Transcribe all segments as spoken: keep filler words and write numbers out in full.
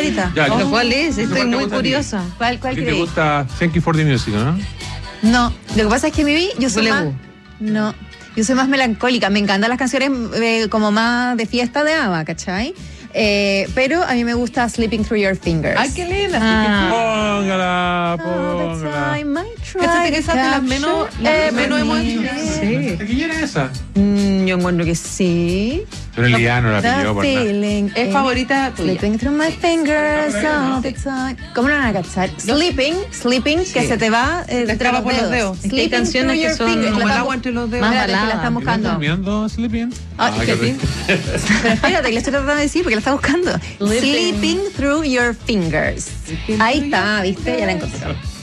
favorita. Ya, Oh, ¿qué- ¿cuál es? qué Estoy parte te muy gusta a ti? curiosa. ¿Cuál, cuál ¿Qué te creí? gusta? Thank you for the music, ¿no? No, lo que pasa es que mi vi, yo soy más... Voulez-vous. No, yo soy más melancólica. Me encantan las canciones eh, como más de fiesta de ABBA, ¿cachai? Eh, pero a mí me gusta Sleeping Through Your Fingers. Ay, qué linda. Ah. Póngala, All the póngala. time I try Fíjate que to esa es de las menos- capture las que menos hemos every hecho. minute. ¿De quién era esa? Mm, yo encuentro que sí. Pero el Liano la The pilló por nada. feeling Es is favorita tuya. Slipping through my fingers all the time. ¿Cómo no van a cachar? Sleeping, sleeping, que se te va eh, Te entre escapa por los dedos. Es que hay Sleeping canciones through que your son fingers. Como La el estamos- agua entre los dedos. Más Espérate, que la balada. están ¿Estás buscando. durmiendo, Sleeping? Ah, Ay, ¿qué qué rico. Pero espérate, que le estoy tratando de decir porque la está buscando. Sleeping through your fingers. Ahí está, ¿viste? Ya la encontré.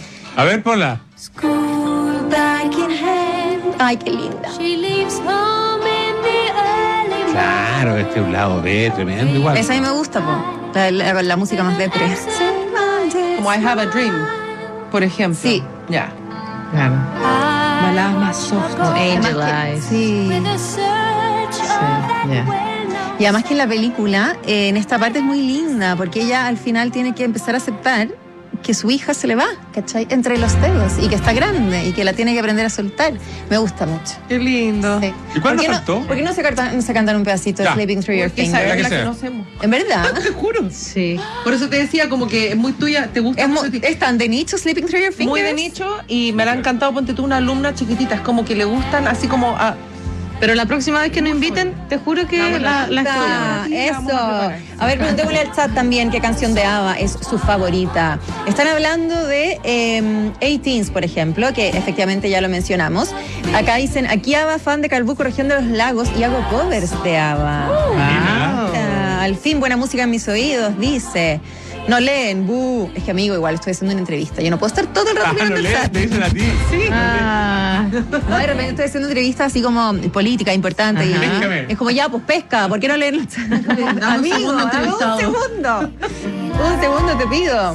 A ver, ponla. School back in hand. Ay, qué linda. She leaves home in the early Claro, este es un lado B, tremendo igual. Esa a mí me gusta, po. La, la- la música más depre. Como I Have a Dream, por ejemplo. Sí. Ya. Claro. Baladas más soft. Como Angel Además que- Eyes. Sí. with a search of that yeah. well-known Y además que en la película, eh, en esta parte es muy linda, porque ella al final tiene que empezar a aceptar que su hija se le va, ¿cachai? Entre los dedos, y que está grande, y que la tiene que aprender a soltar. Me gusta mucho. Qué lindo. Sí. ¿Y cuál ¿Por nos qué no- faltó? ¿Por qué no se, cantan, no se cantan un pedacito de Ya. Sleeping Through Your Porque esa Fingers? es la que que sea. conocemos. En verdad. Te juro. Sí. Por eso te decía como que es muy tuya, te gusta Es, mucho mu- a ti. es tan de nicho Sleeping Through Your Fingers. Muy de nicho y me la ha encantado, ponte tú, una alumna chiquitita, es como que le gustan así como a... Pero la próxima vez que nos inviten, te juro que Vamos, la, la Ah, Sí, la eso. vamos a preparar. A ver, preguntémosle al chat también qué canción de ABBA es su favorita. Están hablando de eh, eighteens, por ejemplo, que efectivamente ya lo mencionamos. Acá dicen, aquí ABBA, fan de Calbuco, región de los lagos, y hago covers de ABBA. Wow. Ah, al fin, buena música en mis oídos, dice. No leen, bu. Es que, amigo, igual estoy haciendo una entrevista. Yo no puedo estar todo el rato Ah, mirando no el lees, chat. te dicen a ti. Sí. Ah, No, de repente estoy haciendo entrevistas así como política, importante. Y, Ajá. Péscame. es como, ya, pues pesca, ¿por qué no leen? Amigo, segundo, dame entrevistado. un segundo. Un segundo te pido.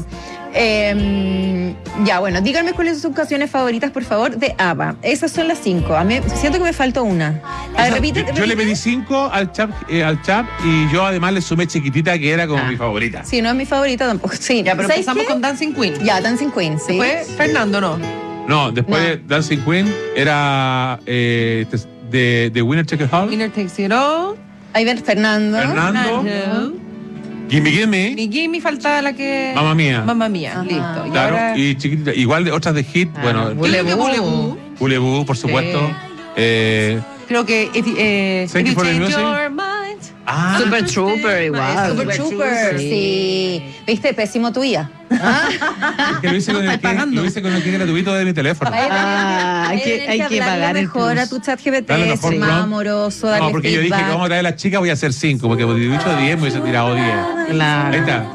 Eh, ya, bueno, díganme cuáles son sus canciones favoritas, por favor, de ABBA. Esas son las cinco. A mí siento que me faltó una. A ver, repite. Yo, yo le repite. pedí cinco al chap, eh, al chap y yo además le sumé chiquitita que era como Ah. mi favorita. Sí, no es mi favorita tampoco. Sí, Ya, pero ¿sabes empezamos qué? con Dancing Queen. Ya, Dancing Queen, sí. Después Fernando, ¿no? No, después No. de Dancing Queen era eh, de, de Winner Take It All, Winner Takes It All. Ahí ven Fernando. Fernando, Fernando. Gimme Gimme, Mi Gimme faltaba la que... Mamma Mía. Mamma Mía, Ajá. listo. Y Claro, ahora... y chiquitita. Igual de otras de hit, Ah, bueno, Creo que Voulez-vous. Voulez-vous. Ulebú, por supuesto. Sí. Eh, Creo que if, eh, Thank if you for the change music. your mind. ah, Super Trooper igual. Super Trooper, sí. ¿Viste? Pésimo tuya. es que lo hice con el que, pagando. lo hice con el que gratuito de mi teléfono. Ah, hay que, hay que pagar el mejor plus. a tu chat G P Dale T, mejor ser más prompt. amoroso, darle No, porque yo dije feedback. que vamos a traer a las chicas, voy a hacer cinco, porque si dicho diez me hubiese tirado diez. Ahí Claro. está.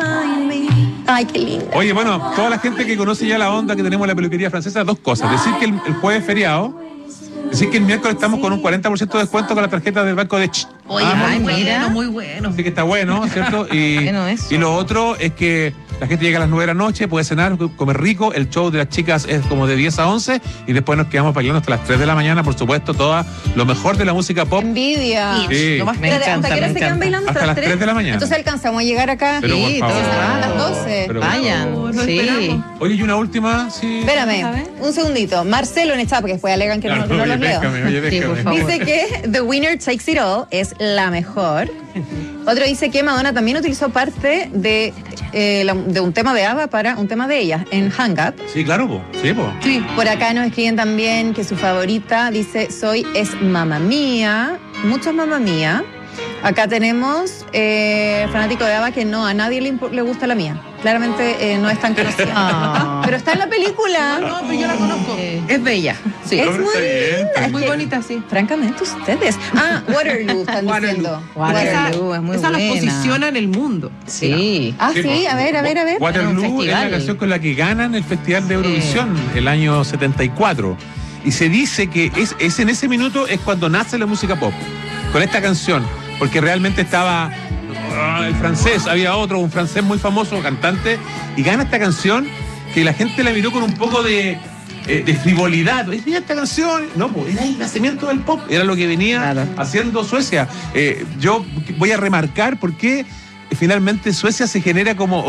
Ay, qué lindo. Oye, bueno, toda la gente que conoce ya la onda que tenemos en la peluquería francesa, dos cosas. Decir que el, el jueves es feriado, decir que el miércoles estamos con un cuarenta por ciento de descuento con la tarjeta del banco de Ch. Oye, Ah, ay, muy mira. bueno, muy bueno. Así que está bueno, ¿cierto? Y, Bueno eso. y lo otro es que la gente llega a las nueve de la noche, puede cenar, comer rico. El show de las chicas es como de diez a once y después nos quedamos bailando hasta las tres de la mañana, por supuesto, toda lo mejor de la música pop. Envidia. Sí. Lo más Me Espérate, encanta, ¿hasta qué hora me se quedan encanta. bailando? Hasta las tres de la mañana. Entonces alcanzamos a llegar acá. Pero por Sí, favor. todos a las doce. Pero por Vayan, favor. Lo sí. esperamos. Oye, y una última, sí. Espérame, un segundito. Marcelo en el chat, porque después alegan que no, Claro, que no oye, los leo. péscame, oye, Sí, por péscame. favor. Dice que The Winner Takes It All es la mejor. Otro dice que Madonna también utilizó parte de, eh, la- de un tema de ABBA para un tema de ella en Hang Up. Sí, claro, po. Sí, po. Sí. Por acá nos escriben también que su favorita, dice, soy, es Mamma Mía. Muchos Mamma Mía. Acá tenemos eh, fanático de ABBA que no, a nadie le, impo- le gusta la mía. Claramente eh, no es tan conocida. Ah. Pero está en la película. No, pero yo la conozco. Eh. Es bella. Sí. Es Está muy bien, linda. está Es Muy que, bonita, sí. francamente, ustedes. Ah, Waterloo están Waterloo. diciendo. Waterloo. Esa, es muy esa nos buena. posiciona en el mundo. Sí. Ah, Sí, sí, po. a ver, a ver, a ver. Waterloo Era un es la festival. canción con la que ganan el Festival de Eurovisión el año setenta y cuatro. Y se dice que es, es en ese minuto es cuando nace la música pop, con esta canción, porque realmente estaba ah, el francés, había otro, un francés muy famoso, cantante, y gana esta canción que la gente la miró con un poco de, eh, de frivolidad. ¿Es esta canción? No, pues era el nacimiento del pop, era lo que venía Claro. haciendo Suecia. Eh, yo voy a remarcar por qué finalmente Suecia se genera como